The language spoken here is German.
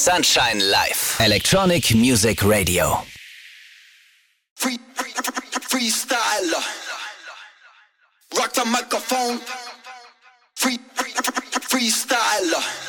Sunshine Live. Electronic Music Radio. Freestyler. Rock the microphone. Freestyler.